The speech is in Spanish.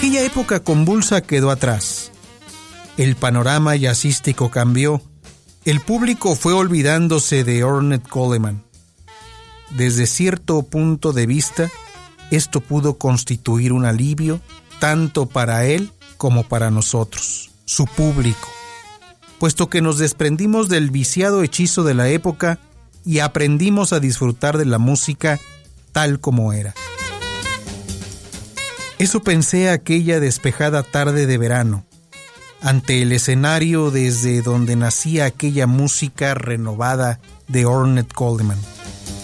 Aquella época convulsa quedó atrás. El panorama jazzístico cambió. El público fue olvidándose de Ornette Coleman. Desde cierto punto de vista, esto pudo constituir un alivio tanto para él como para nosotros, su público, puesto que nos desprendimos del viciado hechizo de la época y aprendimos a disfrutar de la música tal como era. Eso pensé aquella despejada tarde de verano, ante el escenario desde donde nacía aquella música renovada de Ornette Coleman.